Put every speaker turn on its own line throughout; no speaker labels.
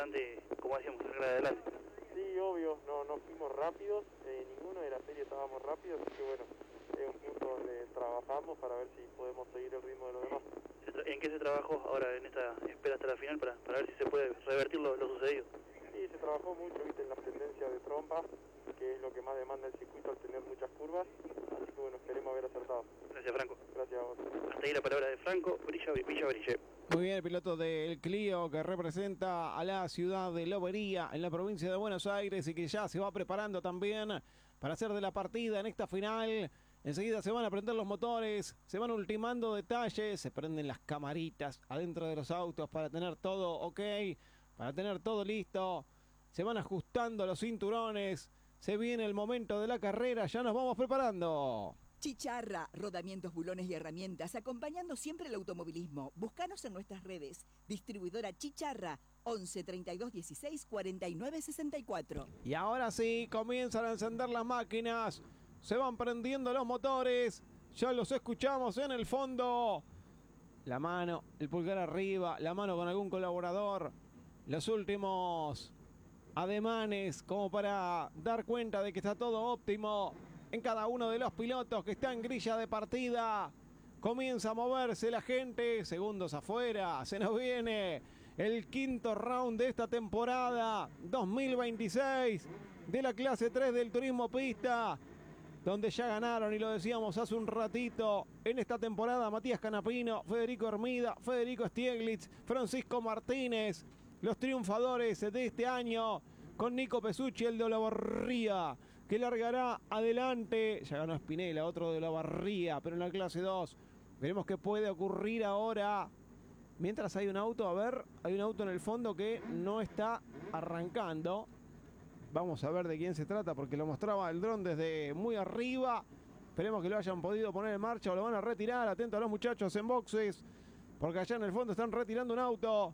importante, como decíamos, sacar adelante.
Sí, obvio, no fuimos rápidos, ninguno de la serie estábamos rápidos, así que bueno, es un punto donde trabajamos para ver si podemos seguir el ritmo de los demás.
¿En qué se trabajó ahora en esta espera hasta la final para ver si se puede revertir lo sucedido?
Sí, se trabajó mucho, viste, en las tendencias de trompa, que es lo que más demanda el circuito al tener muchas curvas, así que bueno, esperemos haber acertado.
Gracias, Franco.
Gracias a vos.
Hasta ahí la palabra de Franco, Villa Brille.
Muy bien, el piloto del Clio que representa a la ciudad de Lobería en la provincia de Buenos Aires y que ya se va preparando también para hacer de la partida en esta final. Enseguida se van a prender los motores, se van ultimando detalles, se prenden las camaritas adentro de los autos para tener todo ok, para tener todo listo. Se van ajustando los cinturones, se viene el momento de la carrera, ya nos vamos preparando.
Chicharra, rodamientos, bulones y herramientas, acompañando siempre el automovilismo. Búscanos en nuestras redes. Distribuidora Chicharra, 11 32 16 49 64.
Y ahora sí, comienzan a encender las máquinas, se van prendiendo los motores, ya los escuchamos en el fondo. La mano, el pulgar arriba, la mano con algún colaborador. Los últimos ademanes como para dar cuenta de que está todo óptimo en cada uno de los pilotos que está en grilla de partida. Comienza a moverse la gente, segundos afuera, se nos viene el quinto round de esta temporada 2026 de la clase 3 del turismo pista, donde ya ganaron, y lo decíamos hace un ratito, en esta temporada Matías Canapino, Federico Hermida, Federico Stieglitz, Francisco Martínez, los triunfadores de este año, con Nico Pesucci, el de Olavarría, que largará adelante. Ya ganó Spinella, otro de Olavarría, pero en la clase 2. Veremos qué puede ocurrir ahora. Mientras hay un auto, a ver, hay un auto en el fondo que no está arrancando. Vamos a ver de quién se trata, porque lo mostraba el dron desde muy arriba. Esperemos que lo hayan podido poner en marcha o lo van a retirar. Atento a los muchachos en boxes, porque allá en el fondo están retirando un auto.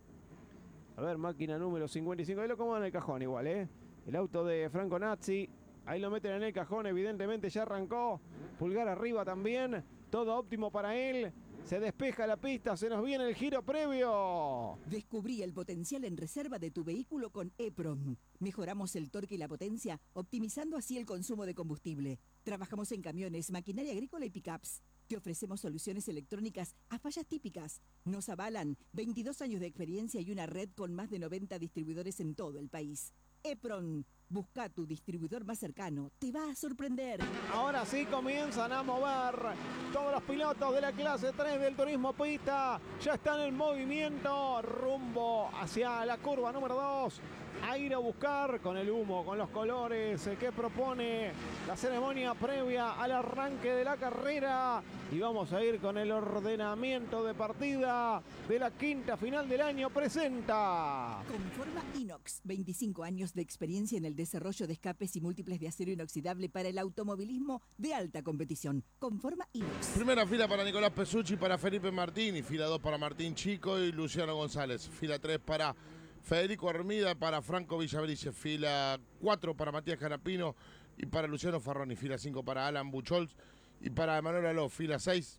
A ver, máquina número 55. Ahí lo acomodan en el cajón igual, ¿eh? El auto de Franco Nazzi. Ahí lo meten en el cajón, evidentemente ya arrancó. Pulgar arriba también. Todo óptimo para él. Se despeja la pista, se nos viene el giro previo.
Descubrí el potencial en reserva de tu vehículo con EPROM. Mejoramos el torque y la potencia, optimizando así el consumo de combustible. Trabajamos en camiones, maquinaria agrícola y pickups. Te ofrecemos soluciones electrónicas a fallas típicas. Nos avalan 22 años de experiencia y una red con más de 90 distribuidores en todo el país. EPROM. Busca tu distribuidor más cercano. Te va a sorprender.
Ahora sí comienzan a mover. Todos los pilotos de la clase 3 del turismo pista ya están en movimiento rumbo hacia la curva número 2. A ir a buscar con el humo, con los colores que propone la ceremonia previa al arranque de la carrera. Y vamos a ir con el ordenamiento de partida de la quinta final del año. Presenta
Conforma Inox, 25 años de experiencia en el desarrollo de escapes y múltiples de acero inoxidable para el automovilismo de alta competición. Conforma Inox.
Primera fila para Nicolás Pesucci, para Felipe Martini. Fila 2 para Martín Chico y Luciano González. Fila 3 para Federico Hermida, para Franco Villabrice. Fila 4 para Matías Canapino y para Luciano Farroni. Fila 5 para Alan Buchholz y para Emanuel Aló. Fila 6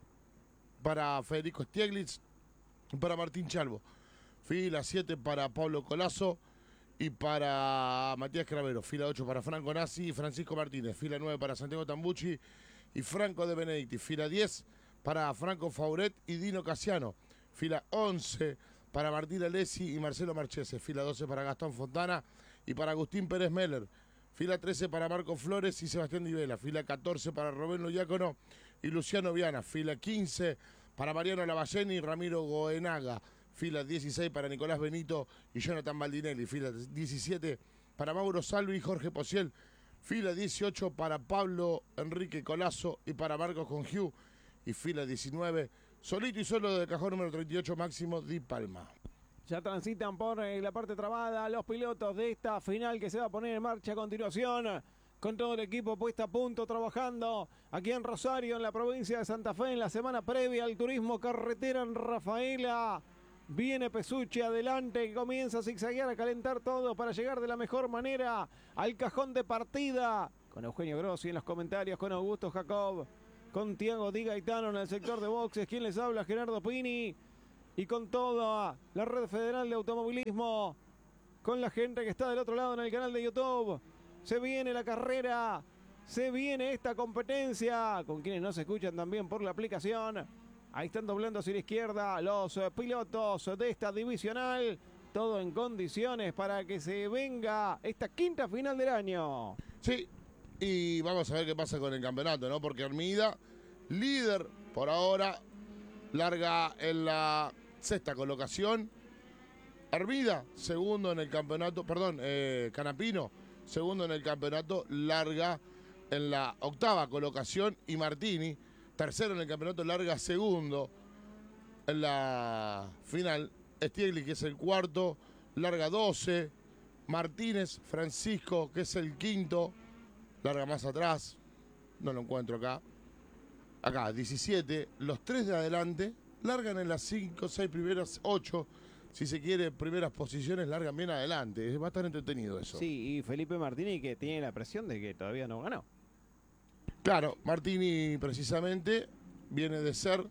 para Federico Stieglitz y para Martín Chalvo. Fila 7 para Pablo Colazo y para Matías Cravero. Fila 8 para Franco Nazzi y Francisco Martínez. Fila 9 para Santiago Tambucci y Franco De Benedicti. Fila 10 para Franco Fauret y Dino Casiano. Fila 11 para Martín Alessi y Marcelo Marchese. Fila 12 para Gastón Fontana y para Agustín Pérez Meller. Fila 13 para Marco Flores y Sebastián Di Vela. Fila 14 para Roberto Diácono y Luciano Viana. Fila 15 para Mariano Lavalleni y Ramiro Goenaga. Fila 16 para Nicolás Benito y Jonathan Baldinelli. Fila 17 para Mauro Salvi y Jorge Posiel. Fila 18 para Pablo Enrique Colazo y para Marcos Congiu. Y fila 19, solito y solo de cajón número 38, Máximo Di Palma.
Ya transitan por la parte trabada los pilotos de esta final que se va a poner en marcha a continuación, con todo el equipo puesto a punto trabajando aquí en Rosario, en la provincia de Santa Fe, en la semana previa al turismo carretera en Rafaela. Viene Pesucci adelante, que comienza a zigzaguear, a calentar todo para llegar de la mejor manera al cajón de partida. Con Eugenio Grossi en los comentarios, con Augusto Jacob, con Tiago Di Gaetano en el sector de boxes. Quien les habla, Gerardo Pini. Y con toda la red federal de automovilismo con la gente que está del otro lado en el canal de YouTube. Se viene la carrera, se viene esta competencia, con quienes no se escuchan también por la aplicación. Ahí están doblando hacia la izquierda los pilotos de esta divisional. Todo en condiciones para que se venga esta quinta final del año.
Sí, y vamos a ver qué pasa con el campeonato, ¿no? Porque Armida, líder por ahora, larga en la sexta colocación. Armida, segundo en el campeonato, perdón, Canapino, segundo en el campeonato, larga en la octava colocación. Y Martini, tercero en el campeonato, larga segundo en la final. Stiegli, que es el cuarto, larga 12. Martínez Francisco, que es el quinto, larga más atrás. No lo encuentro acá. Acá, 17. Los tres de adelante largan en las 5, 6 primeras, 8. Si se quiere, primeras posiciones largan bien adelante. Va a estar entretenido eso.
Sí, y Felipe Martini, que tiene la presión de que todavía no ganó.
Claro, Martini precisamente viene de ser,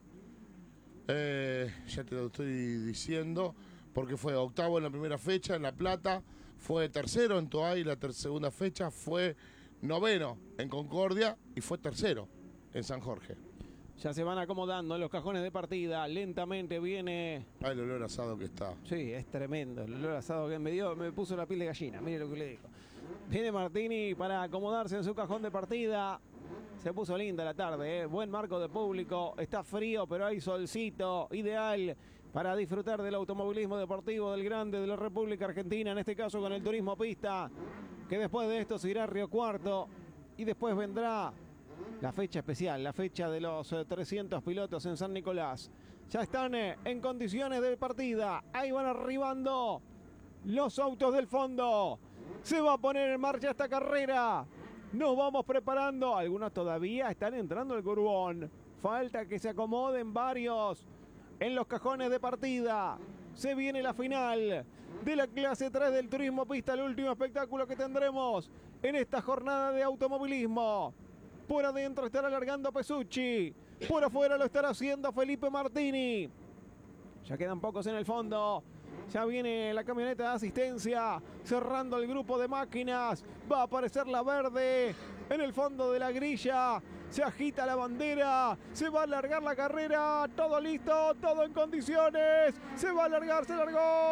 ya te lo estoy diciendo, porque fue octavo en la primera fecha en La Plata, fue tercero en Toay la segunda fecha, fue noveno en Concordia y fue tercero en San Jorge.
Ya se van acomodando en los cajones de partida. Lentamente viene.
Ay, el olor asado que está.
Sí, es tremendo. El olor asado que me puso la piel de gallina. Mire lo que le digo. Viene Martini para acomodarse en su cajón de partida. Se puso linda la tarde, ¿eh? Buen marco de público. Está frío, pero hay solcito. Ideal para disfrutar del automovilismo deportivo del grande de la República Argentina. En este caso con el turismo pista. Que después de esto se irá a Río Cuarto. Y después vendrá la fecha especial, la fecha de los 300 pilotos en San Nicolás. Ya están en condiciones de partida. Ahí van arribando los autos del fondo. Se va a poner en marcha esta carrera. Nos vamos preparando. Algunos todavía están entrando al curbón. Falta que se acomoden varios en los cajones de partida. Se viene la final de la clase 3 del turismo pista. El último espectáculo que tendremos en esta jornada de automovilismo. Por adentro estará alargando Pesucci. Por afuera lo estará haciendo Felipe Martini. Ya quedan pocos en el fondo. Ya viene la camioneta de asistencia. Cerrando el grupo de máquinas. Va a aparecer la verde en el fondo de la grilla. Se agita la bandera. Se va a alargar la carrera. Todo listo, todo en condiciones. Se va a alargar, se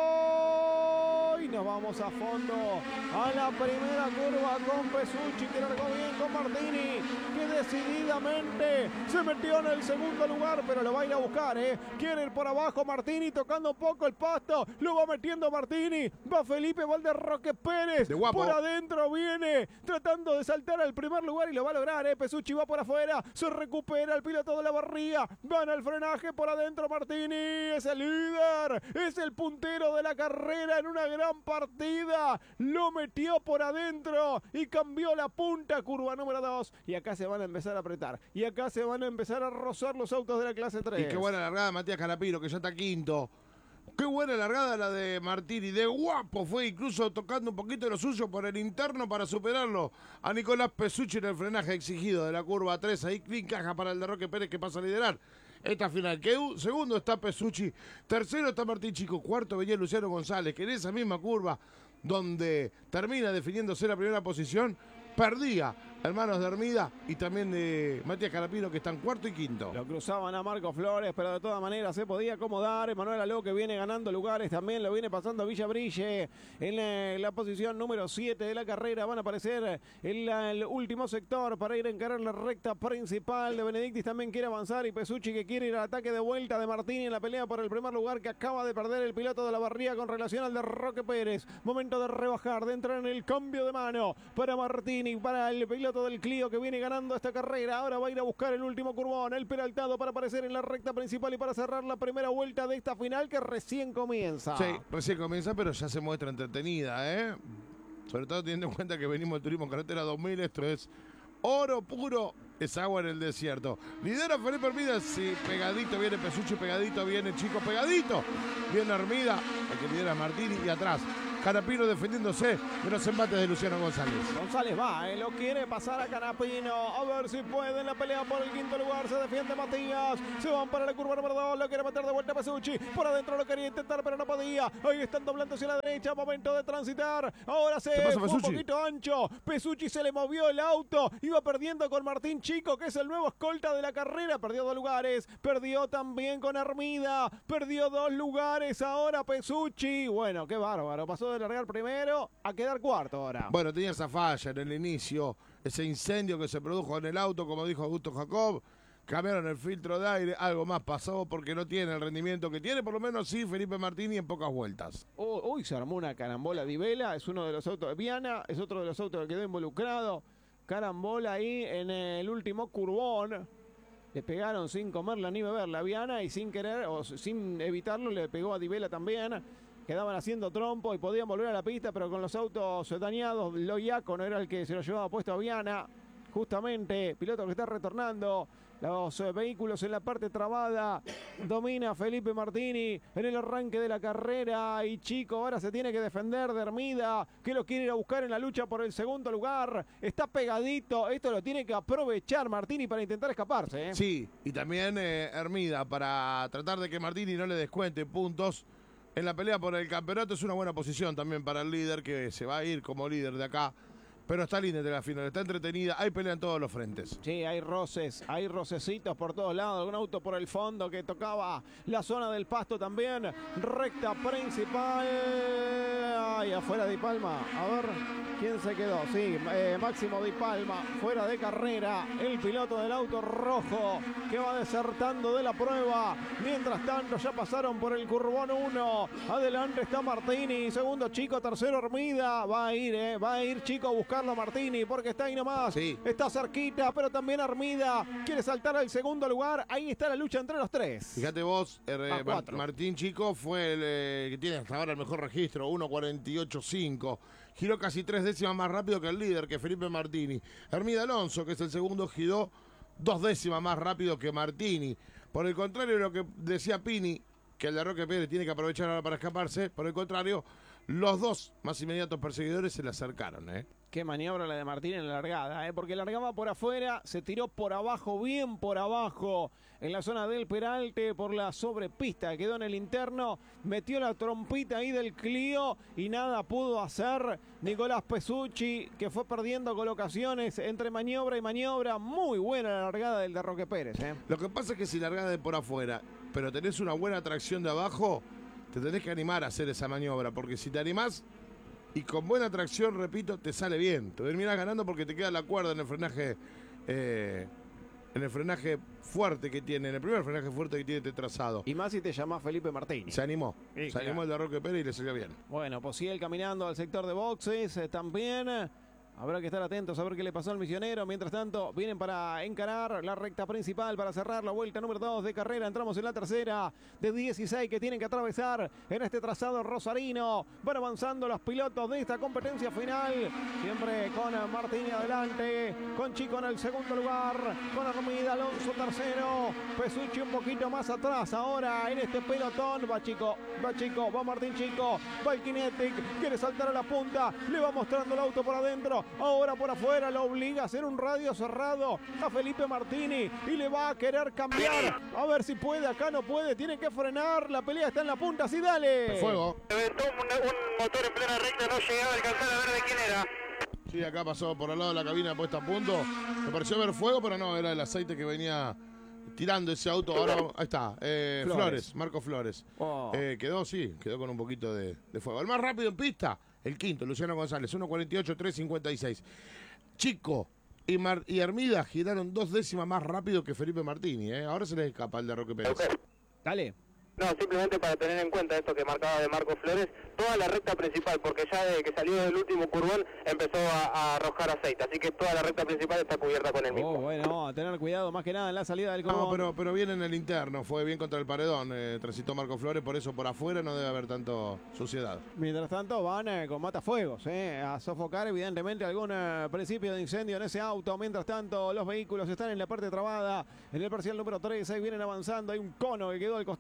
largó. Y nos vamos a fondo. A la primera curva con Pesucci, que largó bien con Martini, que decididamente se metió en el segundo lugar, pero lo va a ir a buscar, ¿eh? Quiere ir por abajo Martini, tocando un poco el pasto. Lo va metiendo Martini. Va Felipe Valderroque Pérez.
De guapo.
Por adentro viene, tratando de saltar al primer lugar y lo va a lograr, ¿eh? Pesucci va por afuera. Se recupera el piloto de la Barría. Van al frenaje por adentro Martini. Es el líder. Es el puntero de la carrera en una gran partida. Lo metió por adentro y cambió la punta, curva número 2. Y acá se van a empezar a apretar. Y acá se van a empezar a rozar los autos de la clase 3.
Y qué buena largada de Matías Canapino, que ya está quinto. Qué buena largada la de Martini, de guapo fue, incluso tocando un poquito de lo suyo por el interno para superarlo a Nicolás Pesucci en el frenaje exigido de la curva 3. Ahí clean caja para el de Roque Pérez, que pasa a liderar esta final. Segundo está Pesucci, tercero está Martín Chico, cuarto venía Luciano González, que en esa misma curva donde termina definiéndose la primera posición, perdía hermanos de Armida y también de Matías Canapino, que están cuarto y quinto.
Lo cruzaban a Marco Flores, pero de todas maneras se podía acomodar. Emanuel Aló, que viene ganando lugares, también lo viene pasando Villabrille en la posición número 7 de la carrera. Van a aparecer en el último sector para ir a encarar la recta principal. De Benedictis también quiere avanzar, y Pesucci, que quiere ir al ataque de vuelta de Martini en la pelea por el primer lugar, que acaba de perder el piloto de la Barría con relación al de Roque Pérez. Momento de rebajar, de entrar en el cambio de mano para Martini, para el piloto del Clio, que viene ganando esta carrera. Ahora va a ir a buscar el último curbón, el peraltado, para aparecer en la recta principal y para cerrar la primera vuelta de esta final, que recién comienza.
Sí, recién comienza, pero ya se muestra entretenida, ¿eh? Sobre todo teniendo en cuenta que venimos del Turismo Carretera 2000, esto es oro puro, es agua en el desierto. Lidera Felipe Armida, sí, pegadito viene Pesucci, pegadito viene Chico, pegadito viene Armida, el que lidera Martini, y atrás Canapino defendiéndose de los embates de Luciano González.
González va, lo quiere pasar a Canapino. A ver si puede en la pelea por el quinto lugar. Se defiende Matías. Se van para la curva número 2. Lo quiere meter de vuelta Pesucci. Por adentro lo quería intentar, pero no podía. Ahí están doblando hacia la derecha. Momento de transitar. Ahora se
pasa,
fue un
Pesucci?
poquito ancho. Pesucci se le movió el auto. Iba perdiendo con Martín Chico, que es el nuevo escolta de la carrera. Perdió 2 lugares. Perdió también con Hermida. Perdió 2 lugares ahora Pesucci. Bueno, qué bárbaro. Pasó de largar primero a quedar cuarto ahora.
Bueno, tenía esa falla en el inicio, ese incendio que se produjo en el auto, como dijo Augusto Jacob. Cambiaron el filtro de aire, algo más pasó porque no tiene el rendimiento que tiene, por lo menos sí, Felipe Martini en pocas vueltas.
Uy, se armó una carambola Di Vela, es uno de los autos de Viana, es otro de los autos que quedó involucrado. Carambola ahí en el último curvón. Le pegaron sin comerla ni beberla a Viana y sin querer o sin evitarlo le pegó a Di Vela también. Quedaban haciendo trompo y podían volver a la pista, pero con los autos dañados, Loyaco no era el que se lo llevaba puesto a Viana. Justamente, piloto que está retornando. Los vehículos en la parte trabada. Domina Felipe Martini en el arranque de la carrera. Y Chico ahora se tiene que defender de Hermida, que lo quiere ir a buscar en la lucha por el segundo lugar. Está pegadito. Esto lo tiene que aprovechar Martini para intentar escaparse, ¿eh?
Sí, y también Hermida para tratar de que Martini no le descuente puntos. En la pelea por el campeonato es una buena posición también para el líder, que se va a ir como líder de acá. Pero está linda de la final, está entretenida, hay pelea en todos los frentes.
Sí, hay roces, hay rocecitos por todos lados, algún auto por el fondo que tocaba la zona del pasto también. Recta principal. Ay, afuera Di Palma. A ver, ¿quién se quedó? Sí, Máximo Di Palma, fuera de carrera. El piloto del auto rojo que va desertando de la prueba. Mientras tanto, ya pasaron por el curvón 1. Adelante está Martini, segundo Chico, tercero Hermida. Va a ir Chico a buscarlo a Martini porque está ahí nomás.
Sí.
Está cerquita, pero también Hermida quiere saltar al segundo lugar. Ahí está la lucha entre los tres.
Fíjate vos,
cuatro.
Martín Chico fue el que tiene hasta ahora el mejor registro, 1.48.5. Giró casi 3 décimas más rápido que el líder, que Felipe Martini. Hermida Alonso, que es el segundo, giró 2 décimas más rápido que Martini. Por el contrario de lo que decía Pini, que el de Roque Pérez tiene que aprovechar ahora para escaparse, por el contrario, los dos más inmediatos perseguidores se le acercaron,
Qué maniobra la de Martín en la largada, porque largaba por afuera, se tiró por abajo, bien por abajo, en la zona del Peralte, por la sobrepista, quedó en el interno, metió la trompita ahí del Clio y nada pudo hacer Nicolás Pesucci, que fue perdiendo colocaciones entre maniobra y maniobra. Muy buena la largada del de Roque Pérez.
Lo que pasa es que si largás de por afuera, pero tenés una buena tracción de abajo, te tenés que animar a hacer esa maniobra, porque si te animás y con buena tracción, repito, te sale bien. Te terminás ganando porque te queda la cuerda en el frenaje fuerte que tiene, en el primer frenaje fuerte que tiene este trazado.
Y más si te llamás Felipe Martínez.
Se animó.
Sí,
se animó el de Roque Pérez y le salió bien.
Bueno, pues sigue caminando al sector de boxes también. Habrá que estar atentos a ver qué le pasó al misionero. Mientras tanto, vienen para encarar la recta principal para cerrar la vuelta número 2 de carrera. Entramos en la tercera de 16 que tienen que atravesar en este trazado rosarino. Van avanzando los pilotos de esta competencia final. Siempre con Martini adelante, con Chico en el segundo lugar, con Hermida Alonso tercero, Pesucci un poquito más atrás ahora en este pelotón. Va Chico, va Martín Chico, va el Kinetic, quiere saltar a la punta, le va mostrando el auto por adentro. Ahora por afuera lo obliga a hacer un radio cerrado a Felipe Martini y le va a querer cambiar. A ver si puede, acá no puede, tiene que frenar. La pelea está en la punta, sí, dale.
Fuego.
Reventó un motor en plena recta, no llegaba a alcanzar a ver de quién era.
Sí, acá pasó por al lado de la cabina puesta a punto. Me pareció ver fuego, pero no, era el aceite que venía tirando ese auto. Ahora, ahí está, Flores, Marco Flores.
Oh.
Quedó con un poquito de fuego. El más rápido en pista, el quinto, Luciano González, 1.48.356. Chico y Hermida giraron 2 décimas más rápido que Felipe Martini. Ahora se les escapa el de Roque Pérez.
Dale.
No, simplemente para tener en cuenta esto que marcaba de Marco Flores, toda la recta principal, porque ya desde que salió del último curvón empezó a arrojar aceite, así que toda la recta principal está cubierta con el mismo.
Bueno, a tener cuidado más que nada en la salida del curvón.
No, pero bien en el interno, fue bien contra el paredón, transitó Marco Flores, por eso por afuera no debe haber tanto suciedad.
Mientras tanto van con matafuegos a sofocar evidentemente algún principio de incendio en ese auto. Mientras tanto los vehículos están en la parte trabada, en el parcial número 3, ahí vienen avanzando, hay un cono que quedó al costado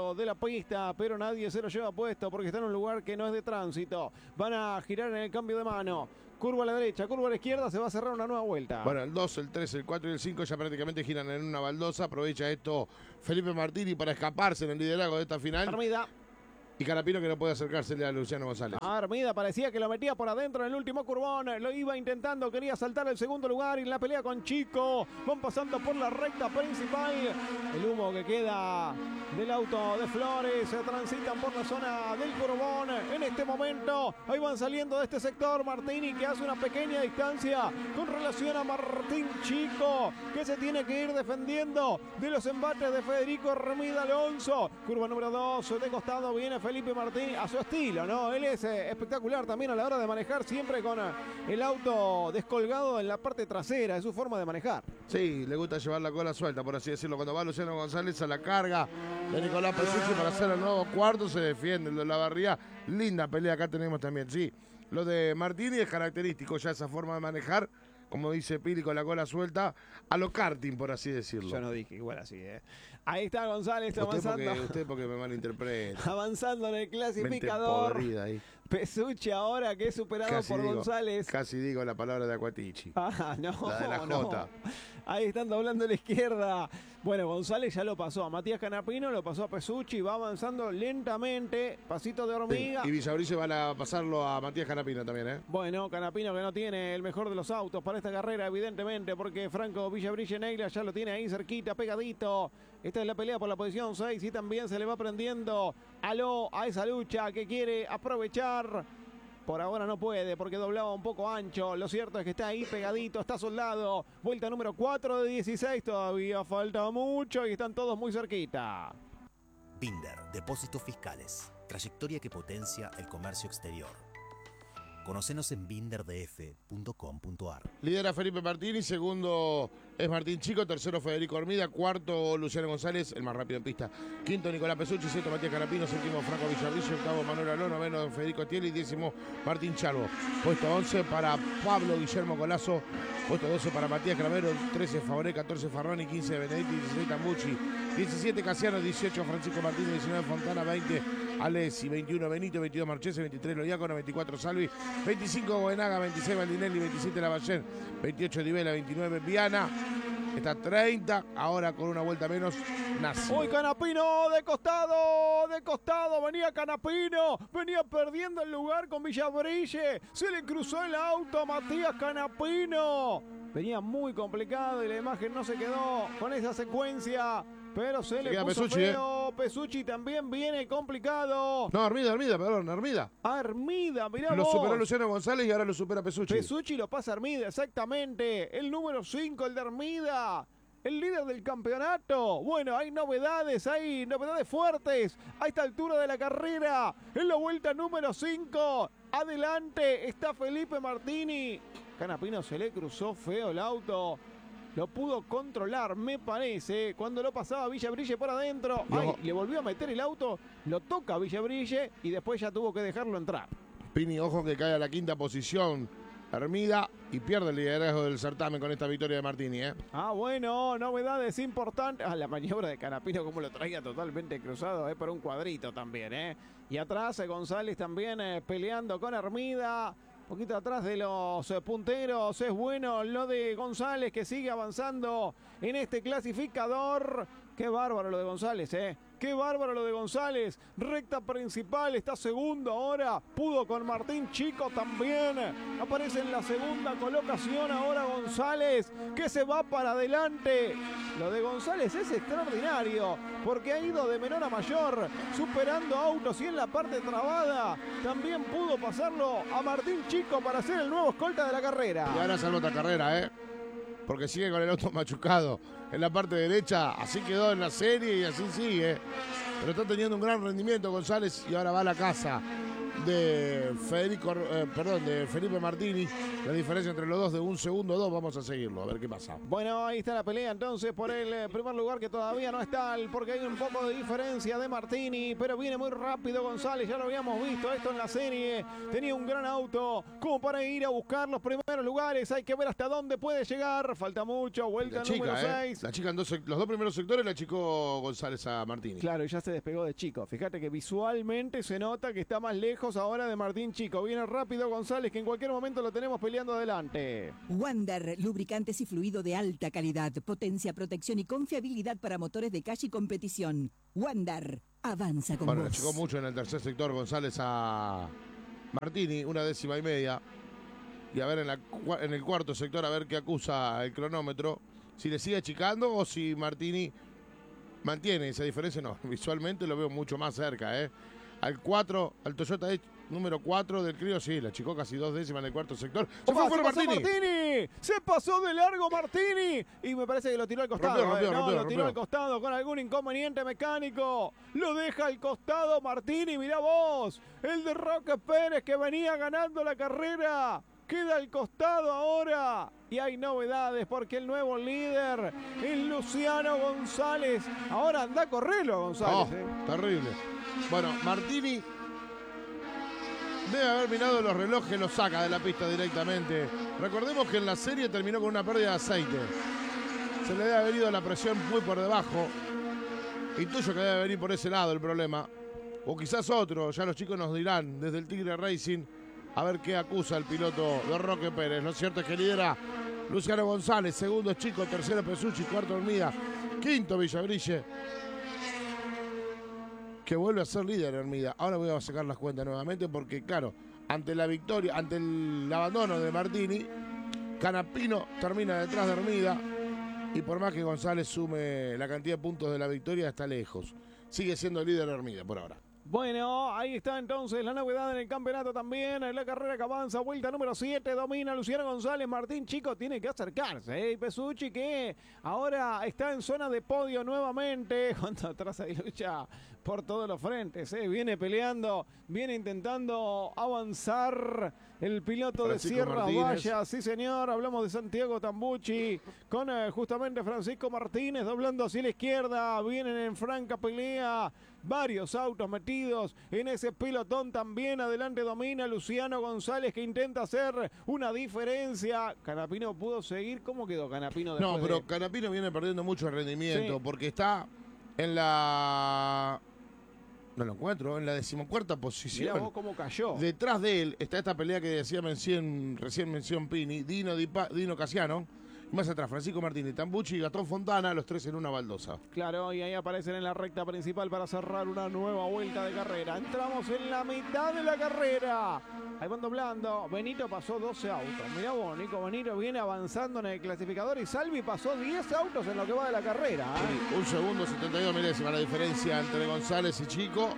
medio de la pista, pero nadie se lo lleva puesto porque está en un lugar que no es de tránsito. Van a girar en el cambio de mano. Curva a la derecha, curva a la izquierda, se va a cerrar una nueva vuelta.
Bueno, el 2, el 3, el 4 y el 5 ya prácticamente giran en una baldosa. Aprovecha esto Felipe Martini para escaparse en el liderazgo de esta final.
Armida.
Y Canapino que no puede acercársele a Luciano González.
Armida parecía que lo metía por adentro en el último curvón. Lo iba intentando, quería saltar el segundo lugar y en la pelea con Chico. Van pasando por la recta principal. El humo que queda del auto de Flores. Se transitan por la zona del curvón. En este momento, ahí van saliendo de este sector. Martini que hace una pequeña distancia con relación a Martín Chico, que se tiene que ir defendiendo de los embates de Federico Armida Alonso. Curva número 2, de costado viene Felipe Martini a su estilo, ¿no? Él es espectacular también a la hora de manejar, siempre con el auto descolgado en la parte trasera, es su forma de manejar.
Sí, le gusta llevar la cola suelta, por así decirlo. Cuando va Luciano González a la carga de Nicolás Pesucci para hacer el nuevo cuarto, se defiende el de la barría. Linda pelea acá tenemos también, sí. Lo de Martini es característico ya esa forma de manejar, como dice Pili, con la cola suelta, a lo karting, por así decirlo.
Yo no dije igual así, ¿eh? Ahí está González avanzando.
Usted porque me malinterpreta.
Avanzando en el
Mente
clasificador.
podrida ahí.
Pesucci ahora que es superado por González.
Casi digo la palabra de Aquatici.
Ah, no,
La de la
no.
Jota.
Ahí están doblando a la izquierda. Bueno, González ya lo pasó a Matías Canapino, lo pasó a Pesucci, va avanzando lentamente, pasito de hormiga.
Sí, y Villabrice van a pasarlo a Matías Canapino también, ¿eh?
Bueno, Canapino que no tiene el mejor de los autos para esta carrera, evidentemente, porque Franco Villabrice Neila ya lo tiene ahí cerquita, pegadito. Esta es la pelea por la posición 6 y también se le va prendiendo a esa lucha que quiere aprovechar. Por ahora no puede porque doblaba un poco ancho. Lo cierto es que está ahí pegadito, está soldado. Vuelta número 4 de 16. Todavía falta mucho y están todos muy cerquita.
Binder, depósitos fiscales. Trayectoria que potencia el comercio exterior. Conocenos en binderdf.com.ar.
Lidera Felipe Martini, segundo es Martín Chico, tercero Federico Armida, cuarto Luciano González, el más rápido en pista, quinto Nicolás Pesucci, sexto Matías Canapino, séptimo Franco Villarrillo, octavo Manuel Aló, noveno Federico Tieli, décimo Martín Charbo. Puesto 11 para Pablo Guillermo Colazo, puesto 12 para Matías Cravero, 13 Favoré, 14 Farroni, 15 Benedetti, 16 Tambucci, 17 Casiano, 18 Francisco Martínez, 19 Fontana, 20 Alessi, 21 Benito, 22 Marchese, 23 Loiacono, 24 Salvi, 25 Goenaga, 26 Baldinelli, 27 Lavallén, 28 Divela, 29 Viana, está 30, ahora con una vuelta menos, Nazi.
Uy, Canapino de costado, venía Canapino, venía perdiendo el lugar con Villabrille, se le cruzó el auto a Matías Canapino, venía muy complicado y la imagen no se quedó con esa secuencia. Pero se le puso
Pesucci,
feo. Pesucci también viene complicado.
No, Armida, Armida.
Armida, mirá
Lo
vos.
superó Luciano González y ahora lo supera Pesucci.
Pesucci lo pasa a Armida, exactamente. El número 5, el de Armida. El líder del campeonato. Bueno, hay novedades fuertes a esta altura de la carrera. En la vuelta número 5. Adelante está Felipe Martini. Canapino se le cruzó feo el auto. Lo pudo controlar, me parece. Cuando lo pasaba Villabrille por adentro. Ay, le volvió a meter el auto. Lo toca Villabrille y después ya tuvo que dejarlo entrar.
Pini, ojo que cae a la quinta posición Armida y pierde el liderazgo del certamen con esta victoria de Martini, ¿eh?
Ah, bueno, novedades importantes. La maniobra de Canapino, como lo traía totalmente cruzado, por un cuadrito también, ¿eh? Y atrás González también peleando con Armida. Un poquito atrás de los punteros. Es bueno lo de González que sigue avanzando en este clasificador. Qué bárbaro lo de González, ¿eh? Qué bárbaro lo de González. Recta principal, está segundo ahora. Pudo con Martín Chico también. Aparece en la segunda colocación ahora González, que se va para adelante. Lo de González es extraordinario, porque ha ido de menor a mayor, superando autos y en la parte trabada. También pudo pasarlo a Martín Chico para ser el nuevo escolta de la carrera.
Y ahora salva otra carrera, ¿eh? Porque sigue con el auto machucado en la parte derecha. Así quedó en la serie y así sigue. Pero está teniendo un gran rendimiento González y ahora va a la casa. de Felipe Martini. La diferencia entre los dos de 1 segundo 2. Vamos a seguirlo, a ver qué pasa.
Bueno, ahí está la pelea entonces por el primer lugar, que todavía no está, porque hay un poco de diferencia de Martini, pero viene muy rápido González. Ya lo habíamos visto esto en la serie. Tenía un gran auto como para ir a buscar los primeros lugares. Hay que ver hasta dónde puede llegar. Falta mucho. Vuelta número 6.
La chica en los dos primeros sectores la achicó González a Martini.
Claro, ya se despegó de Chico. Fíjate que visualmente se nota que está más lejos ahora de Martín Chico. Viene rápido González, que en cualquier momento lo tenemos peleando adelante.
Wander, lubricantes y fluido de alta calidad, potencia, protección y confiabilidad para motores de calle y competición. Wander, avanza con
Bueno,
vos.
achicó mucho en el tercer sector González a Martini, 1 décima y media. Y a ver en el cuarto sector, a ver qué acusa el cronómetro. Si le sigue achicando o si Martini mantiene esa diferencia. No, visualmente lo veo mucho más cerca, Al Toyota número 4 del Crío, sí, la achicó casi 2 décimas en el cuarto sector. ¡Se fue fuera Martini!
¡Se pasó de largo Martini! Y me parece que lo tiró al costado. Lo tiró al costado con algún inconveniente mecánico. Lo deja al costado Martini, mirá vos. El de Roque Pérez, que venía ganando la carrera, queda al costado ahora. Y hay novedades, porque el nuevo líder es Luciano González. Ahora anda a correrlo, González.
Terrible. Bueno, Martini debe haber mirado los relojes, lo saca de la pista directamente. Recordemos que en la serie terminó con una pérdida de aceite. Se le debe haber ido la presión muy por debajo. Intuyo que debe venir por ese lado el problema. O quizás otro, ya los chicos nos dirán desde el Tigre Racing, a ver qué acusa el piloto de Roque Pérez. Lo cierto es que lidera Luciano González, segundo es Chico, tercero Pesucci, cuarto Hormida, quinto Villabrille, que vuelve a ser líder Hermida. Ahora voy a sacar las cuentas nuevamente porque, claro, ante la victoria, ante el abandono de Martini, Canapino termina detrás de Hermida y por más que González sume la cantidad de puntos de la victoria, está lejos. Sigue siendo líder Hermida por ahora.
Bueno, ahí está entonces la novedad en el campeonato también. En la carrera que avanza, vuelta número 7, domina Luciano González. Martín Chico tiene que acercarse. Pesucci, que ahora está en zona de podio nuevamente. Cuando atrás hay lucha por todos los frentes. Viene peleando, viene intentando avanzar el piloto
Francisco
de Sierra
Martínez.
Valla. Sí, señor. Hablamos de Santiago Tambucci con justamente Francisco Martínez doblando hacia la izquierda. Vienen en franca pelea. Varios autos metidos en ese pelotón también. Adelante domina Luciano González, que intenta hacer una diferencia. Canapino pudo seguir. ¿Cómo quedó Canapino después?
No, pero Canapino viene perdiendo mucho rendimiento porque está en la... No lo encuentro, en la 14ª posición.
Mirá vos cómo cayó.
Detrás de él está esta pelea que decía recién mención Pini, Dino Casiano. Más atrás, Francisco Martínez, Tambucci y Gastón Fontana, los tres en una baldosa.
Claro, y ahí aparecen en la recta principal para cerrar una nueva vuelta de carrera. Entramos en la mitad de la carrera. Ahí van doblando. Benito pasó 12 autos. Mirá vos, Nico Benito viene avanzando en el clasificador y Salvi pasó 10 autos en lo que va de la carrera.
Sí, 1 segundo, 72 milésimas la diferencia entre González y Chico.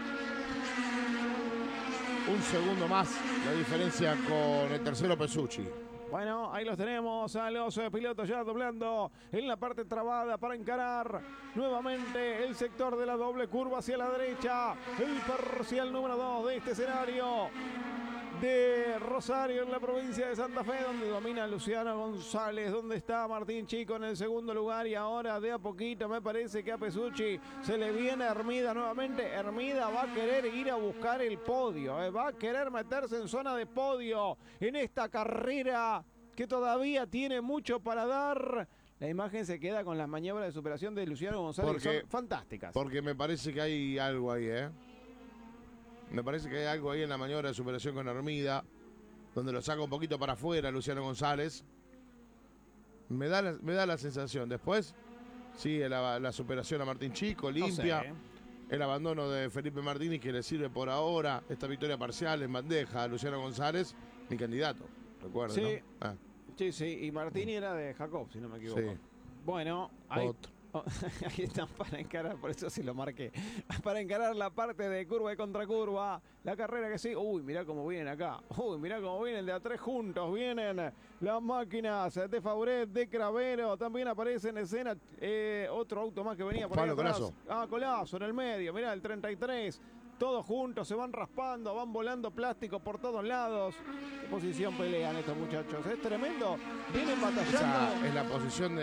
1 segundo más la diferencia con el tercero Pesucci.
Bueno, ahí los tenemos a los pilotos ya doblando en la parte trabada para encarar nuevamente el sector de la doble curva hacia la derecha. El parcial número 2 de este escenario de Rosario, en la provincia de Santa Fe, donde domina Luciano González, donde está Martín Chico en el segundo lugar, y ahora de a poquito me parece que a Pesucci se le viene Hermida nuevamente. Hermida va a querer ir a buscar el podio, va a querer meterse en zona de podio en esta carrera que todavía tiene mucho para dar. La imagen se queda con las maniobras de superación de Luciano González, que son fantásticas.
Porque me parece que hay algo ahí, Me parece que hay algo ahí en la maniobra de superación con Hermida, donde lo saca un poquito para afuera Luciano González. Me da la sensación. Después sigue la superación a Martín Chico, limpia.
No sé.
El abandono de Felipe Martínez, que le sirve por ahora esta victoria parcial en bandeja a Luciano González, mi candidato, recuerda,
Sí.
¿no?
Sí, y Martini era de Jacob, si no me equivoco.
Sí.
Bueno, ahí,
Otro.
ahí están para encarar, por eso sí lo marqué. Para encarar la parte de curva y contracurva. La carrera que sí. Uy, mirá cómo vienen acá. Uy, mirá cómo vienen de a tres juntos. Vienen las máquinas de Fauret, de Cravero. También aparece en escena otro auto más que venía por ahí
Pablo
atrás.
Colazo.
Colazo en el medio. Mirá, el 33. todos juntos, se van raspando, van volando plástico por todos lados. ¿Qué posición pelean estos muchachos? Es tremendo, vienen batallando.
Esa es la posición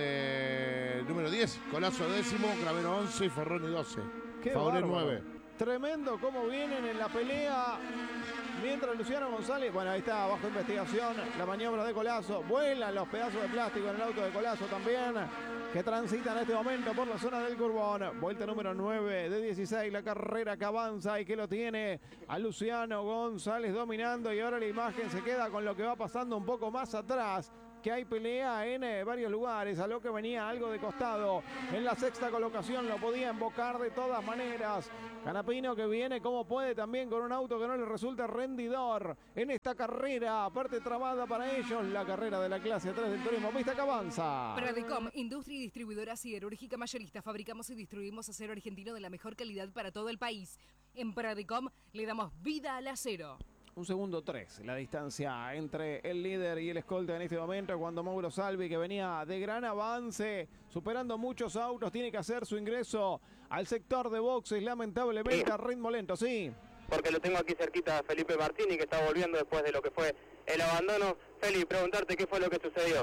de número 10, Colazo décimo, Cravero 11 y Ferroni 12.
Qué
Favoré
bárbaro.
9.
Tremendo cómo vienen en la pelea. Mientras Luciano González, bueno, ahí está, bajo investigación, la maniobra de Colazo. Vuelan los pedazos de plástico en el auto de Colazo también, que transita en este momento por la zona del Curbón. Vuelta número 9 de 16, la carrera que avanza y que lo tiene a Luciano González dominando. Y ahora la imagen se queda con lo que va pasando un poco más atrás, que hay pelea en varios lugares, a lo que venía algo de costado. En la sexta colocación lo podía embocar de todas maneras. Canapino que viene como puede también con un auto que no le resulta rendidor en esta carrera, aparte trabada para ellos, la carrera de la clase 3 del turismo. Vista que avanza.
Pradecom, industria y distribuidora siderúrgica mayorista. Fabricamos y distribuimos acero argentino de la mejor calidad para todo el país. En Pradecom le damos vida al acero.
1 segundo 3, la distancia entre el líder y el escolta en este momento, cuando Mauro Salvi, que venía de gran avance, superando muchos autos, tiene que hacer su ingreso al sector de boxes, lamentablemente a ritmo lento, sí.
Porque lo tengo aquí cerquita a Felipe Martini, que está volviendo después de lo que fue el abandono. Feli, preguntarte qué fue lo que sucedió.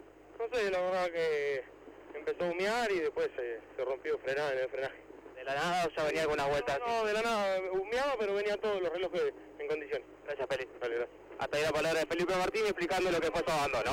No sé, la verdad que empezó a humear y después se rompió frenada en el frenaje.
¿De la nada o ya venía con una vuelta?
No, de la nada, humeaba, pero venían todos los relojes en condiciones.
Gracias, Feli.
Dale, gracias.
Hasta ahí la palabra de Felipe Martini explicando lo que fue su abandono.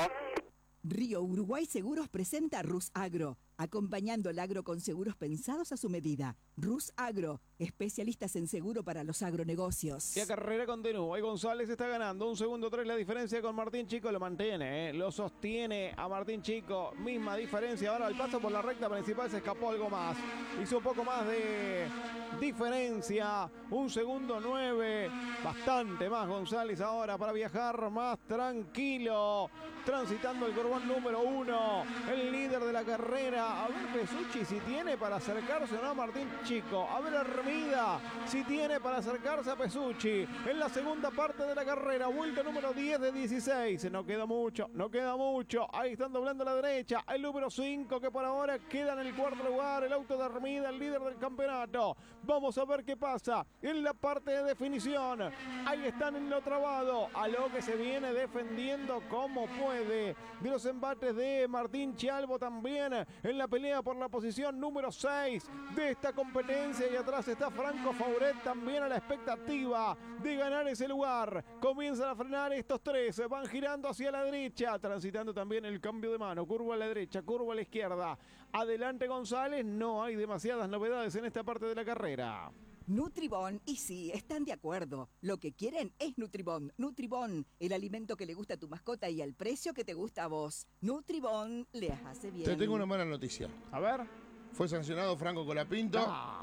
Río Uruguay Seguros presenta Rus Agro, acompañando el agro con seguros pensados a su medida. Rus Agro, especialistas en seguro para los agronegocios.
Y la carrera continúa y González está ganando. 1 segundo 3 la diferencia con Martín Chico, lo mantiene, lo sostiene a Martín Chico. Misma diferencia, ahora al paso por la recta principal se escapó algo más. Hizo un poco más de diferencia. 1 segundo 9, bastante más González ahora para viajar más tranquilo. Transitando el Curbón número 1, el líder de la carrera. A ver Pesucci si tiene para acercarse o no a Martín Chico. A ver Hermida si tiene para acercarse a Pesucci. En la segunda parte de la carrera, vuelta número 10 de 16. No queda mucho, no queda mucho. Ahí están doblando a la derecha. El número 5 que por ahora queda en el cuarto lugar. El auto de Hermida, el líder del campeonato. Vamos a ver qué pasa en la parte de definición. Ahí están en lo trabado. A lo que se viene defendiendo como puede. De los embates de Martín Chialvo también en la pelea por la posición número 6 de esta competencia. Y atrás está Franco Fauret también a la expectativa de ganar ese lugar. Comienzan a frenar estos tres, van girando hacia la derecha, transitando también el cambio de mano, curva a la derecha, curva a la izquierda. Adelante González, no hay demasiadas novedades en esta parte de la carrera.
Nutribón, y sí, están de acuerdo. Lo que quieren es Nutribón. Nutribón, el alimento que le gusta a tu mascota y al precio que te gusta a vos. Nutribón les hace bien.
Te tengo una mala noticia.
A ver.
Fue sancionado Franco Colapinto.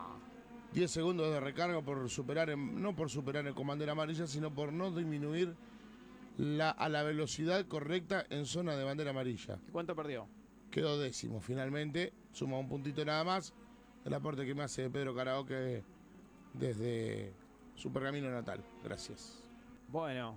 10 segundos de recarga por superar, no por superar el con bandera amarilla, sino por no disminuir a la velocidad correcta en zona de bandera amarilla.
¿Cuánto perdió?
Quedó décimo finalmente, suma un puntito nada más. El aporte que me hace Pedro Karaoke desde su pergamino natal. Gracias.
Bueno.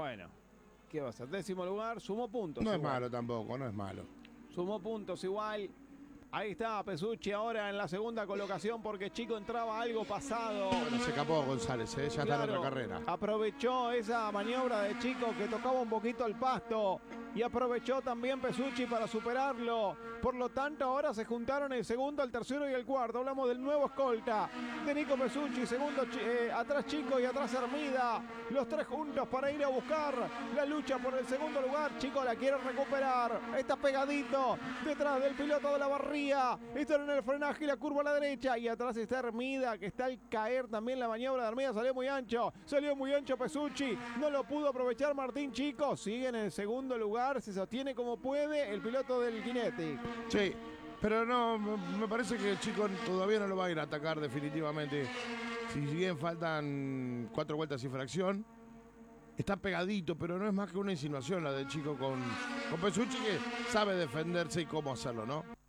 ¿Qué va a ser? 10º lugar, sumó puntos.
No es
igual.
malo tampoco, no es malo.
Sumó puntos igual. Ahí está Pesucci ahora en la segunda colocación porque Chico entraba algo pasado.
Bueno, se escapó González, ya está en otra carrera.
Aprovechó esa maniobra de Chico que tocaba un poquito el pasto y aprovechó también Pesucci para superarlo. Por lo tanto, ahora se juntaron el segundo, el tercero y el cuarto. Hablamos del nuevo escolta de Nico Pesucci, segundo atrás Chico y atrás Hermida. Los tres juntos para ir a buscar la lucha por el segundo lugar. Chico la quiere recuperar. Está pegadito detrás del piloto de la barría. Están en el frenaje y la curva a la derecha. Y atrás está Hermida, que está al caer también la maniobra de Hermida. Salió muy ancho Pesucci. No lo pudo aprovechar Martín Chico. Sigue en el segundo lugar. Se sostiene como puede el piloto del Kinetic.
Sí, pero no, me parece que el Chico todavía no lo va a ir a atacar definitivamente. Si bien faltan 4 vueltas y fracción. Está pegadito, pero no es más que una insinuación la del Chico con Pesucci, que sabe defenderse y cómo hacerlo, ¿no?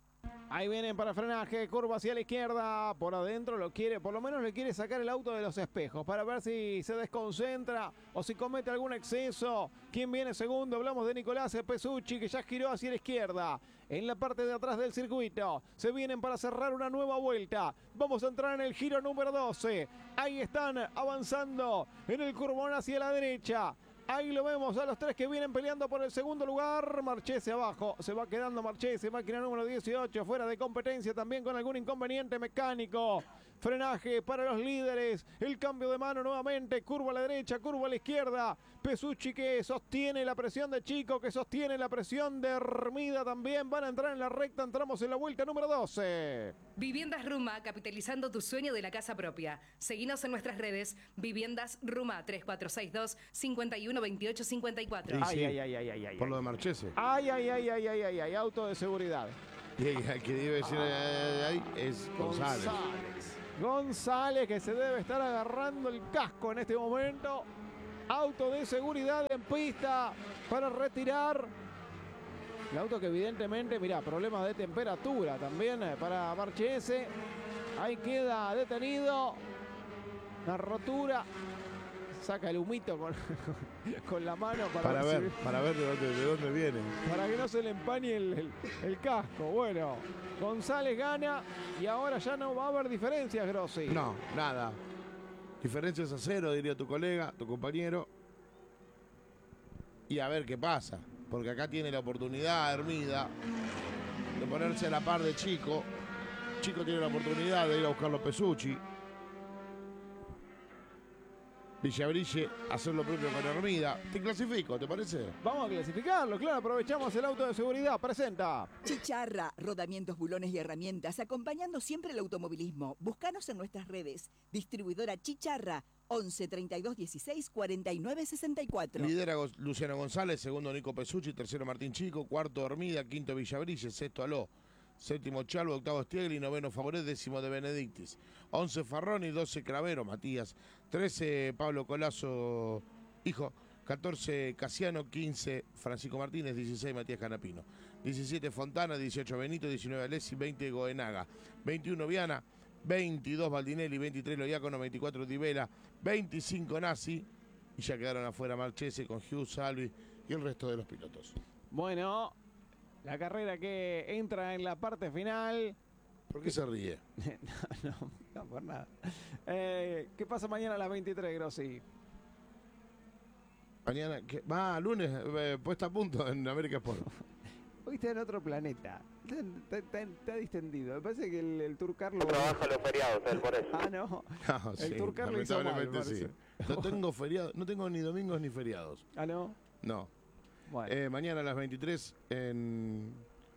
Ahí vienen para frenaje, curva hacia la izquierda, por adentro lo quiere, por lo menos le quiere sacar el auto de los espejos para ver si se desconcentra o si comete algún exceso. ¿Quién viene segundo? Hablamos de Nicolás Pesucci, que ya giró hacia la izquierda. En la parte de atrás del circuito, se vienen para cerrar una nueva vuelta. Vamos a entrar en el giro número 12. Ahí están avanzando en el curvón hacia la derecha. Ahí lo vemos a los tres que vienen peleando por el segundo lugar. Marchese abajo, se va quedando Marchese, máquina número 18, fuera de competencia también con algún inconveniente mecánico. Frenaje para los líderes, el cambio de mano nuevamente, curva a la derecha, curva a la izquierda. Pesucci que sostiene la presión de Chico, que sostiene la presión de Hermida también. Van a entrar en la recta, entramos en la vuelta número 12.
Viviendas Ruma, capitalizando tu sueño de la casa propia. Seguinos en nuestras redes, Viviendas Ruma, 3462 512854.
Sí,
Ay.
por lo de Marchese.
Ay, auto de seguridad.
Y el que debe ser ahí es González.
González que se debe estar agarrando el casco en este momento. Auto de seguridad en pista para retirar. El auto que evidentemente, mirá, problemas de temperatura también para Marchese. Ahí queda detenido. Una rotura. Saca el humito con la mano
para ver de dónde viene.
Para que no se le empañe el casco. Bueno, González gana y ahora ya no va a haber diferencias, Grossi.
No, nada. Diferencias a 0, diría tu colega, tu compañero. Y a ver qué pasa. Porque acá tiene la oportunidad, Hermida, de ponerse a la par de Chico. Chico tiene la oportunidad de ir a buscarlo Pesucci. Villabrille hacer lo propio con Hermida. Te clasifico, ¿te parece?
Vamos a clasificarlo, claro, aprovechamos el auto de seguridad. Presenta.
Chicharra, rodamientos, bulones y herramientas, acompañando siempre el automovilismo. Búscanos en nuestras redes. Distribuidora Chicharra, 11 32 16 49 64.
Lidera Luciano González, segundo Nico Pesucci, tercero Martín Chico, cuarto Hermida, quinto Villabrille, sexto Aló, séptimo Chalvo, octavo Stiegli, noveno Favoret, décimo de Benedictis, 11 Farroni, 12 Cravero, Matías, 13 Pablo Colazo, hijo, 14 Casiano, 15 Francisco Martínez, 16 Matías Canapino, 17 Fontana, 18 Benito, 19 Alessi, 20 Goenaga, 21 Viana, 22 Baldinelli, 23 Loiacono, 24 Di Vela, 25 Nasi, y ya quedaron afuera Marchese con Hughes, Salvi y el resto de los pilotos.
Bueno, la carrera que entra en la parte final.
¿Por qué se ríe?
No, por nada. ¿Qué pasa mañana a las 23, Grossi?
Mañana, lunes, puesta a punto en América Sport.
Hoy está en otro planeta. Está distendido. Me parece que el Tour Carlos...
No trabaja los feriados, él por eso.
Ah, no.
No,
El
sí,
Tour Carlos hizo mal,
lamentablemente sí. No tengo feriado, no tengo ni domingos ni feriados.
Ah, no.
No.
Bueno.
Mañana a las 23 en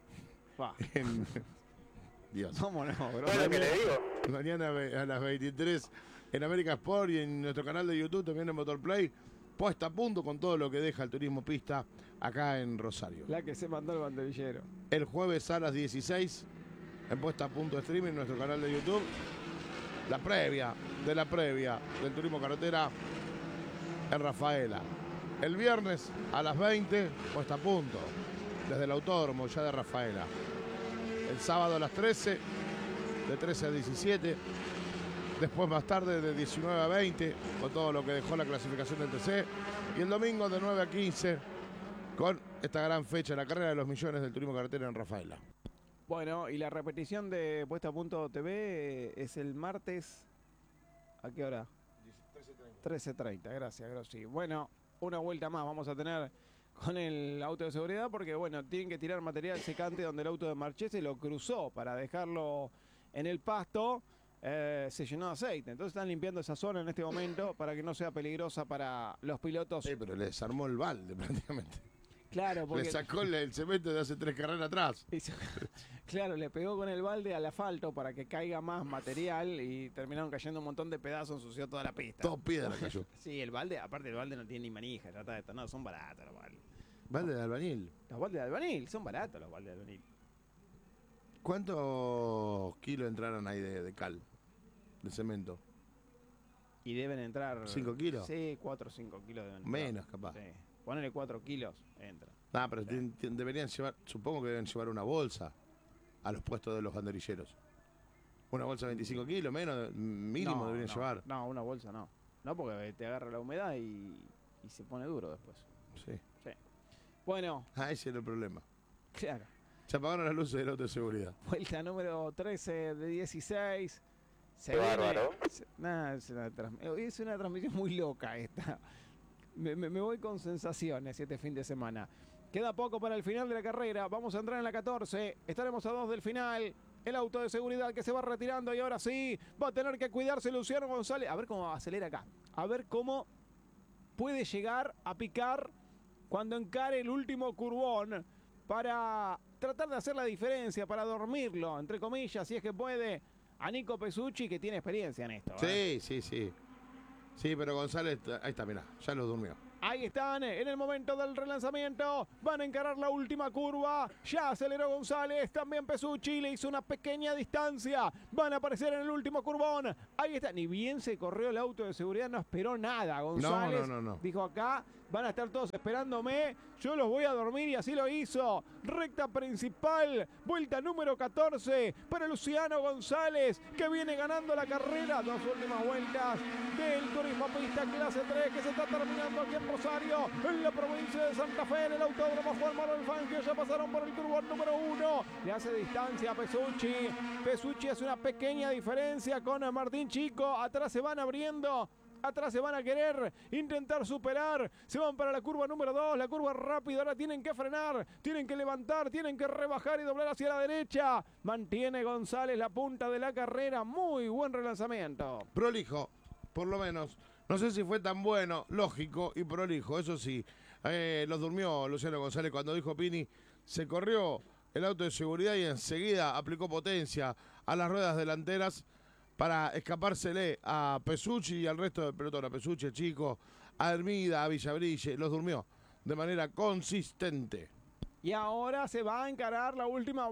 Dios.
Vámonos, bro.
Bueno, que le digo.
Mañana a las 23 en América Sport y en nuestro canal de YouTube, también en Motorplay, puesta a punto con todo lo que deja el turismo pista acá en Rosario.
La que se mandó el banderillero.
El jueves a las 16 en puesta a punto de streaming en nuestro canal de YouTube, la previa del turismo carretera en Rafaela. El viernes a las 20, puesta a punto, desde el autódromo ya de Rafaela. El sábado a las 13, de 13 a 17. Después más tarde de 19 a 20, con todo lo que dejó la clasificación del TC. Y el domingo de 9 a 15, con esta gran fecha, la carrera de los millones del turismo carretera en Rafaela.
Bueno, y la repetición de Puesta a Punto TV es el martes. ¿A qué hora? 13:30. Gracias, Grossi. Bueno, una vuelta más vamos a tener con el auto de seguridad porque, bueno, tienen que tirar material secante donde el auto de Marchese lo cruzó para dejarlo en el pasto. Se llenó de aceite, entonces están limpiando esa zona en este momento para que no sea peligrosa para los pilotos.
Sí, pero le desarmó el balde prácticamente.
Claro, porque
le sacó el cemento de hace 3 carreras atrás.
Claro, le pegó con el balde al asfalto para que caiga más material y terminaron cayendo un montón de pedazos, ensució toda la pista.
Todo piedra cayó.
Sí, el balde, aparte el balde no tiene ni manija, ya está detonado, son baratos los baldes.
¿Balde de albañil?
Los baldes de albañil, son baratos los baldes de albañil.
¿Cuántos kilos entraron ahí de cal, de cemento?
Y deben entrar...
¿5 kilos?
Sí, 4 o 5 kilos deben entrar.
Menos, capaz.
Sí. Ponele 4 kilos, entra.
Pero deberían llevar, supongo que deben llevar una bolsa. a los puestos de los banderilleros. Una bolsa de 25 kilos, menos, mínimo deberían llevar.
No, una bolsa no. No, porque te agarra la humedad y se pone duro después.
Sí.
Bueno.
Ese era el problema.
Claro.
Se apagaron las luces del auto de seguridad.
Vuelta número 13 de 16.
Qué bárbaro.
Es una transmisión muy loca esta. Me voy con sensaciones este fin de semana. Queda poco para el final de la carrera. Vamos a entrar en la 14. Estaremos a 2 del final. El auto de seguridad que se va retirando y ahora sí va a tener que cuidarse Luciano González. A ver cómo acelera acá. A ver cómo puede llegar a picar cuando encare el último curvón para tratar de hacer la diferencia, para dormirlo, entre comillas, si es que puede, a Nico Pesucci, que tiene experiencia en esto.
Sí. Sí, pero González, ahí está, mirá, ya lo durmió.
Ahí están, en el momento del relanzamiento, van a encarar la última curva, ya aceleró González, también Pesucci, le hizo una pequeña distancia, van a aparecer en el último curvón, ahí está, ni bien se corrió el auto de seguridad, no esperó nada González,
no.
Dijo acá, van a estar todos esperándome, yo los voy a dormir y así lo hizo, recta principal, vuelta número 14 para Luciano González, que viene ganando la carrera, 2 últimas vueltas del Turismo Pista Clase 3, que se está terminando aquí en Rosario, en la provincia de Santa Fe, en el Autódromo Juan Manuel Fangio, ya pasaron por el curvón número 1, le hace distancia a Pesucci hace una pequeña diferencia con Martín Chico, atrás se van abriendo, atrás se van a querer intentar superar, se van para la curva número 2, la curva rápida, ahora tienen que frenar, tienen que levantar, tienen que rebajar y doblar hacia la derecha, mantiene González la punta de la carrera, muy buen relanzamiento.
Prolijo, por lo menos. No sé si fue tan bueno, lógico y prolijo, eso sí. Los durmió Luciano González cuando dijo Pini, se corrió el auto de seguridad y enseguida aplicó potencia a las ruedas delanteras para escapársele a Pesucci y al resto del pelotón, a Pesucci, a Chico, a Hermida, a Villabrille, los durmió de manera consistente.
Y ahora se va a encarar la última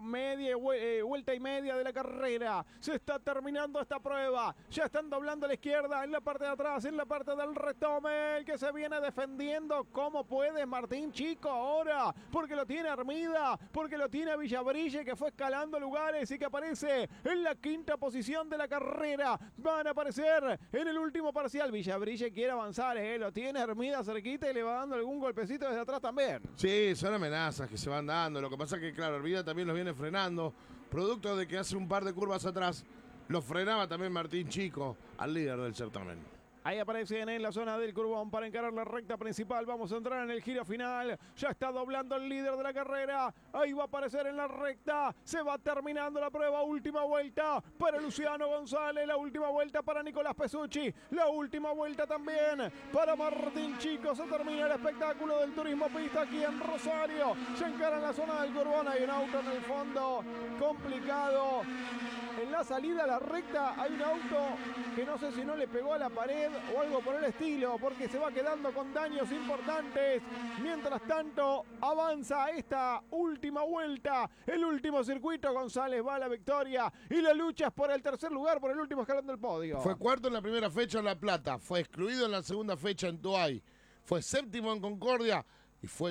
vuelta y media de la carrera. Se está terminando esta prueba. Ya están doblando a la izquierda, en la parte de atrás, en la parte del retome. El que se viene defendiendo como puede Martín Chico ahora. Porque lo tiene Hermida, porque lo tiene Villabrille, que fue escalando lugares y que aparece en la 5ª posición de la carrera. Van a aparecer en el último parcial. Villabrille quiere avanzar, lo tiene Hermida cerquita y le va dando algún golpecito desde atrás también.
Sí, son amenazas que se van dando. Lo que pasa es que, claro, Hermida también los viene frenando. Producto de que hace un par de curvas atrás los frenaba también Martín Chico, al líder del certamen.
Ahí aparecen en la zona del curvón para encarar la recta principal. Vamos a entrar en el giro final. Ya está doblando el líder de la carrera. Ahí va a aparecer en la recta. Se va terminando la prueba. Última vuelta para Luciano González. La última vuelta para Nicolás Pesucci. La última vuelta también para Martín Chico. Se termina el espectáculo del Turismo Pista aquí en Rosario. Se encara en la zona del curvón. Hay un auto en el fondo complicado. En la salida a la recta hay un auto que no sé si no le pegó a la pared o algo por el estilo, porque se va quedando con daños importantes. Mientras tanto, avanza esta última vuelta, el último circuito. González va a la victoria y la lucha es por el tercer lugar, por el último escalón del podio.
Fue cuarto en la primera fecha en La Plata, fue excluido en la segunda fecha en Toay, fue séptimo en Concordia y fue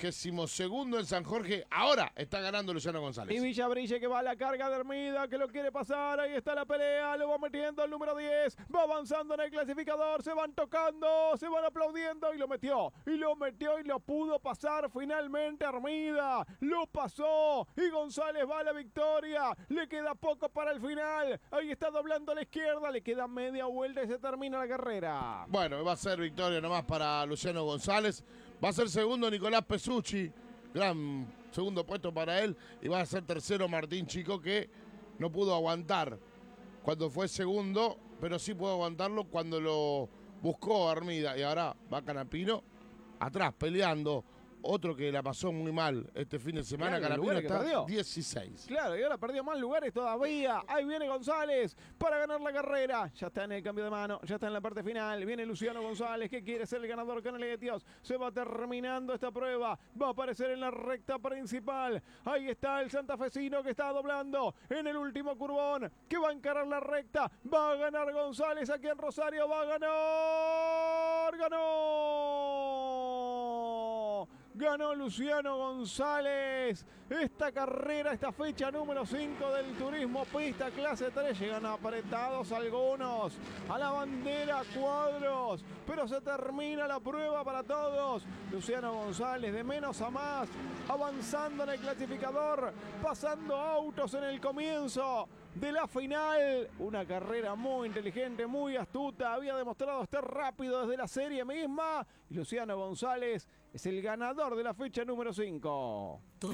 32º en San Jorge. Ahora está ganando Luciano González.
Y Villabrille que va a la carga de Hermida, que lo quiere pasar. Ahí está la pelea, lo va metiendo el número 10. Va avanzando en el clasificador, se van tocando, se van aplaudiendo y lo metió. Y lo pudo pasar finalmente Hermida. Lo pasó y González va a la victoria. Le queda poco para el final. Ahí está doblando a la izquierda, le queda media vuelta y se termina la carrera.
Bueno, va a ser victoria nomás para Luciano González. Va a ser segundo Nicolás Pesucci, gran segundo puesto para él. Y va a ser tercero Martín Chico, que no pudo aguantar cuando fue segundo, pero sí pudo aguantarlo cuando lo buscó Hermida. Y ahora va Canapino atrás peleando. Otro que la pasó muy mal este fin de semana,
claro,
Canapino está
perdió.
16.
Claro, y ahora perdió más lugares todavía. Ahí viene González para ganar la carrera. Ya está en el cambio de mano, ya está en la parte final. Viene Luciano González, que quiere ser el ganador Canaletios. Se va terminando esta prueba. Va a aparecer en la recta principal. Ahí está el santafesino que está doblando en el último curvón, que va a encarar la recta. Va a ganar González aquí en Rosario. Va a ganar. ¡Ganó! Ganó Luciano González. Esta carrera, esta fecha número 5 del turismo pista clase 3. Llegan apretados algunos a la bandera cuadros, pero se termina la prueba para todos. Luciano González de menos a más, avanzando en el clasificador, pasando autos en el comienzo de la final. Una carrera muy inteligente, muy astuta. Había demostrado estar rápido desde la serie misma. Y Luciano González es el ganador de la fecha número 5.